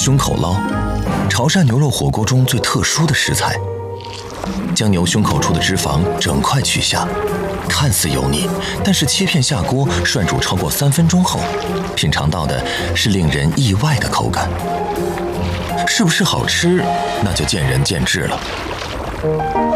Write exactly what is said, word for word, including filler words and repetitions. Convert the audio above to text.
胸口捞，潮汕牛肉火锅中最特殊的食材。将牛胸口处的脂肪整块取下，看似油腻，但是切片下锅涮煮超过三分钟后，品尝到的是令人意外的口感。是不是好吃，那就见仁见智了。